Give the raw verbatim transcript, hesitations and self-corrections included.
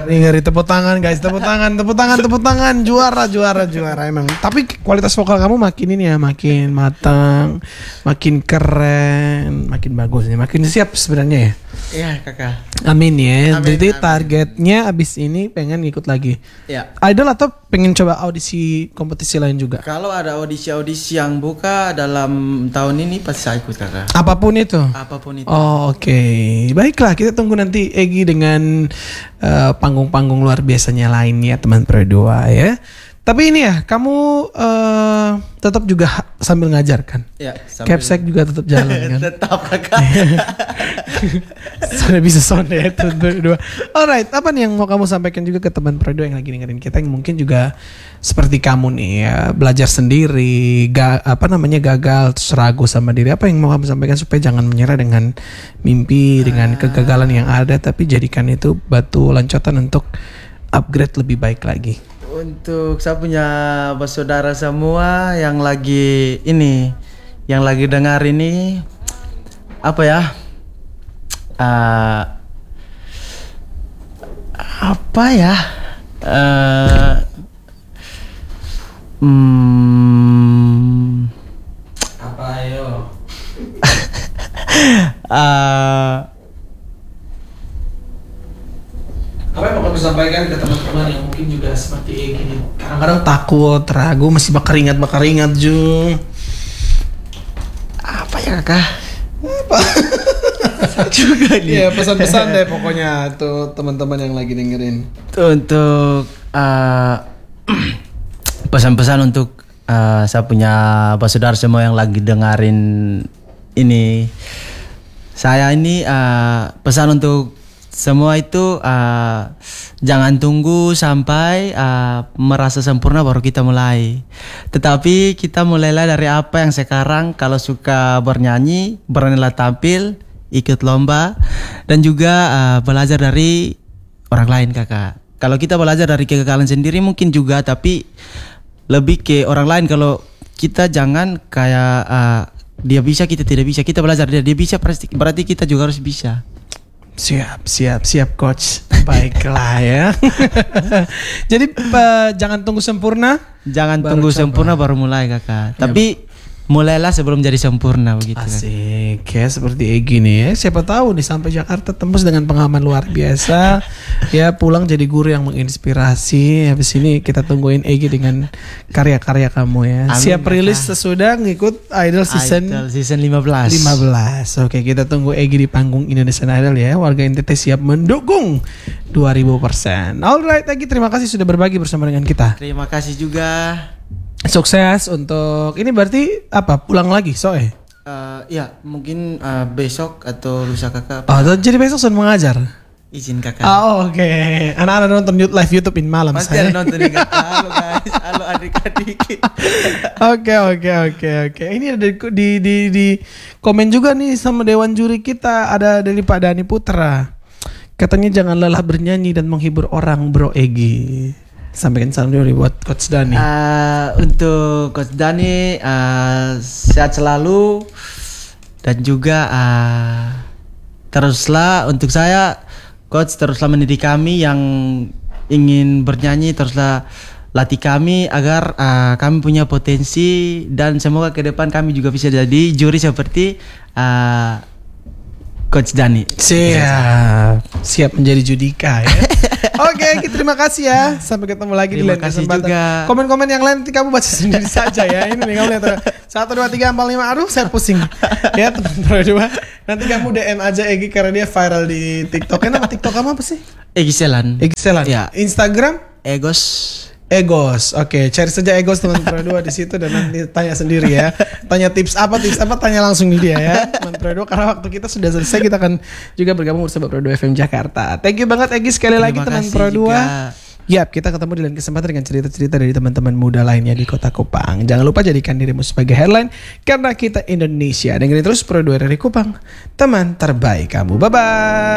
Ngeri ngeri, tepuk tangan guys, tepuk tangan, tepuk tangan, tepuk tangan, juara, juara, juara emang. Tapi kualitas vokal kamu makin ini ya, makin matang, makin keren, makin bagus nih, makin siap sebenarnya ya. Iya kakak. Amin ya. Amin, Jadi amin. targetnya abis ini pengen ngikut lagi. Ya. Idol atau pengen coba audisi kompetisi lain juga? Kalau ada audisi-audisi yang buka dalam tahun ini pasti saya ikut kakak. Apapun itu. Apapun itu. Oh oke, baiklah kita tunggu nanti Egi dengan uh, panggung-panggung luar biasanya lainnya teman Pro dua ya. Tapi ini ya, kamu uh, tetap juga ha- sambil ngajar kan? Ya. Sambil... Capsek juga tetap jalan kan? Tetap kakak. Sudah bisa sound ya teman Pro dua. Alright, apa nih yang mau kamu sampaikan juga ke teman Pro dua yang lagi dengerin kita yang mungkin juga seperti kamu nih ya, belajar sendiri, ga, apa namanya gagal, terus ragu sama diri. Apa yang mau kamu sampaikan supaya jangan menyerah dengan mimpi, dengan kegagalan yang ada, tapi jadikan itu batu loncatan untuk upgrade lebih baik lagi. Untuk saya punya saudara semua yang lagi ini, yang lagi dengar ini, apa ya? Uh, apa ya? Uh, hmm, Apa ayo? uh, Apa yang mau kamu sampaikan ke teman-teman yang mungkin juga seperti gini, kadang-kadang takut, ragu, masih berkeringat-berkeringat Jung. apa ya kakak? Apa? Juga nih. Iya, pesan-pesan deh pokoknya tuh teman-teman yang lagi dengerin. Tuh, untuk uh, pesan-pesan untuk uh, saya punya saudara semua yang lagi dengerin ini. Saya ini uh, pesan untuk semua itu uh, jangan tunggu sampai uh, merasa sempurna baru kita mulai. Tetapi kita mulailah dari apa yang sekarang. Kalau suka bernyanyi, beranilah tampil, ikut lomba, dan juga uh, belajar dari orang lain kakak. Kalau kita belajar dari kegagalan sendiri mungkin juga, tapi lebih ke orang lain. Kalau kita jangan kayak uh, dia bisa kita tidak bisa, kita belajar dari dia bisa, berarti kita juga harus bisa. Siap, siap, siap coach. Baiklah ya. Jadi uh, jangan tunggu sempurna. Jangan Baru tunggu coba. sempurna baru mulai kakak. Tapi mulailah sebelum jadi sempurna begitu. Asik ya, seperti Egi nih ya. Siapa tahu nih sampai Jakarta tembus dengan pengalaman luar biasa. Ya pulang jadi guru yang menginspirasi. Habis ini kita tungguin Egi dengan karya-karya kamu ya. Amin, Siap kakak. rilis sesudah ngikut Idol season Idol season lima belas. lima belas. Oke, kita tunggu Egi di panggung Indonesian Idol ya. Warga N T T siap mendukung dua ribu persen. Alright Egi, terima kasih sudah berbagi bersama dengan kita. Terima kasih juga. Sukses untuk ini berarti apa? Pulang lagi soe? Uh, ya mungkin uh, besok atau lusa kakak. Oh, jadi besok sudah mengajar. Izin kakak. Oh, oke. Okay. Anak-anak nonton live YouTube in malam Pasti saya. ada nonton nih kakak. Halo guys, halo adik-adik. Oke, oke, oke, oke. Ini ada di, di di di komen juga nih sama dewan juri kita, ada dari Pak Dani Putra. Katanya jangan lelah bernyanyi dan menghibur orang, Bro Egi. Sampaikan salam dulu buat Coach Dani. Uh, untuk Coach Dani uh, sehat selalu dan juga uh, teruslah untuk saya Coach, teruslah mendidik kami yang ingin bernyanyi, teruslah latih kami agar uh, kami punya potensi dan semoga ke depan kami juga bisa jadi juri seperti uh, Coach Dani. Siap, siap menjadi judika ya. Oke, okay, terima kasih ya. Sampai ketemu lagi Terima di lain kasih kesempatan. juga. Komen-komen yang lain nanti kamu baca sendiri saja ya. Ini nih kamu lihat satu dua tiga empat lima. Aduh, saya pusing. Ya teman Pro dua. Nanti kamu D M aja Egi karena dia viral di TikTok. Kenapa TikTok kamu apa sih? Egi Selan. Egi Selan. Ya. Instagram? Egos. Egos. Oke, cari saja Egos teman Pro dua di situ dan nanti tanya sendiri ya. Tanya tips apa, tips apa tanya langsung di dia ya. Teman Pro dua karena waktu kita sudah selesai, kita akan juga bergabung bersama Pro dua F M Jakarta. Thank you banget Egi sekali Terima lagi teman kasih Pro dua. juga. Yap, kita ketemu di lain kesempatan dengan cerita-cerita dari teman-teman muda lainnya di Kota Kupang. Jangan lupa jadikan dirimu sebagai headline karena kita Indonesia. Dengerin terus Pro dua dari Kupang, teman terbaik kamu. Bye bye.